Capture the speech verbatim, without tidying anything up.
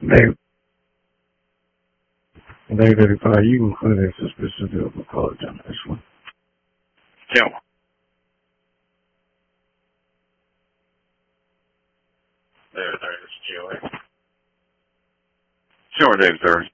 David, David, if uh, you can clear that suspicious of a college on this one. Yeah. There, there's Joey. Sure, Dave, sir.